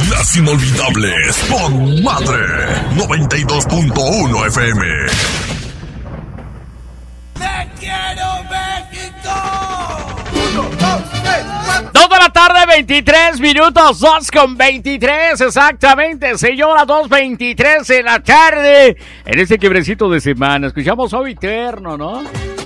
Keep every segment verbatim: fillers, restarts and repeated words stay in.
Las inolvidables con Madre noventa y dos punto uno F M. ¡Te quiero, México! Uno, dos, tres, cuatro. Dos de la tarde, veintitrés minutos, dos con veintitrés, exactamente, señora, dos veintitrés en la tarde, en este quiebrecito de semana. Escuchamos Hoy Eterno, ¿no?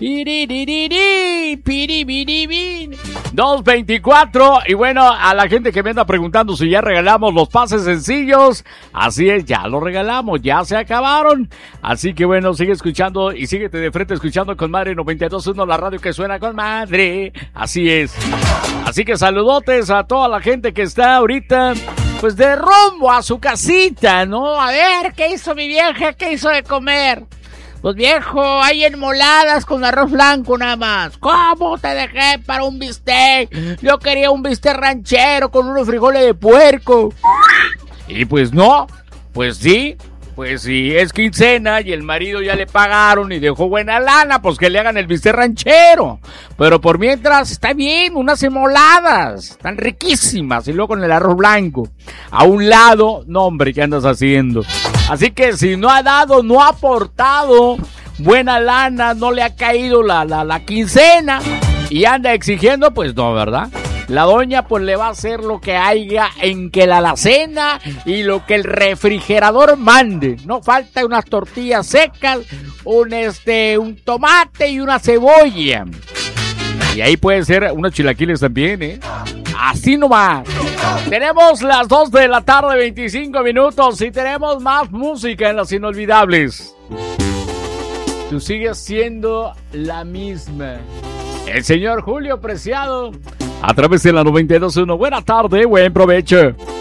dos veinticuatro, y bueno, a la gente que me anda preguntando si ya regalamos los pases sencillos, así es, ya los regalamos, ya se acabaron, así que bueno, sigue escuchando y síguete de frente escuchando con Madre noventa y dos punto uno, la radio que suena con Madre, así es. Así que saludotes a toda la gente que está ahorita, pues de rumbo a su casita, ¿no? A ver, ¿qué hizo mi vieja? ¿Qué hizo de comer? Pues viejo, hay enmoladas con arroz blanco nada más. ¿Cómo te dejé para un bistec? Yo quería un bistec ranchero con unos frijoles de puerco. Y pues no, pues sí. Pues si es quincena y el marido ya le pagaron y dejó buena lana, pues que le hagan el bistec ranchero. Pero por mientras está bien, unas enmoladas, están riquísimas, y luego con el arroz blanco. A un lado, no hombre, ¿qué andas haciendo? Así que si no ha dado, no ha aportado buena lana, no le ha caído la, la, la quincena y anda exigiendo, pues no, ¿verdad? La doña pues le va a hacer lo que haya en que la alacena y lo que el refrigerador mande. No falta unas tortillas secas, un este, un tomate y una cebolla. Y ahí puede ser unos chilaquiles también, ¿eh? Así nomás. Tenemos las dos de la tarde, veinticinco minutos, y tenemos más música en Las Inolvidables. Tú sigues siendo la misma. El señor Julio Preciado, a través de la noventa y dos punto uno. Buena tarde, buen provecho.